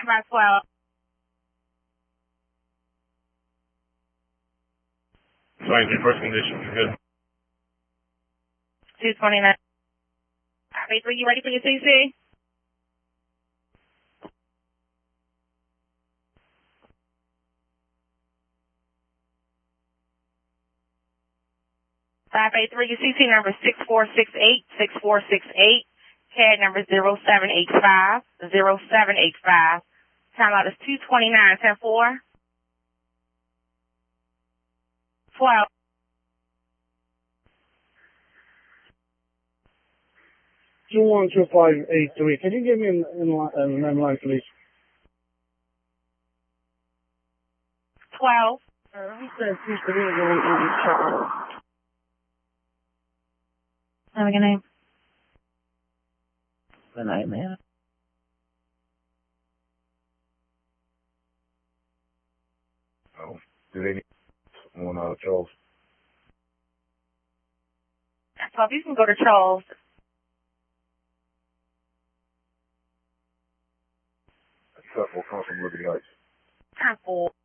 by 12. Signs in first condition. Good. 229. 583, you ready for your CC? Your CC number is 6468. CAD number is 0785. Timeout is 229. 10-4. 12. $212583. Can you give me an line, please? 12. He says he's the real one in charge. Have a good night. Good night, man. Oh, do they need one out of Charles? 12, you can go to Charles. Except for come from Liberty Heights. 10-4.